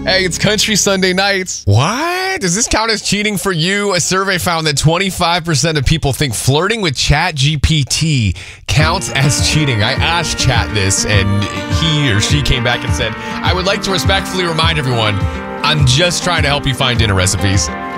Hey, it's Country Sunday Nights. What? Does this count as cheating for you? A survey found that 25% of people think flirting with ChatGPT counts as cheating. I asked Chat this, and he or she came back and said, I would like to respectfully remind everyone, I'm just trying to help you find dinner recipes.